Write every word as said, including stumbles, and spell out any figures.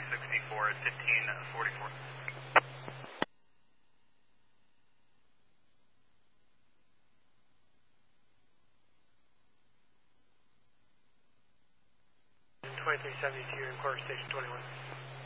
sixty-four at fifteen forty-four. twenty-three seventy-two, Quarter Station twenty-one.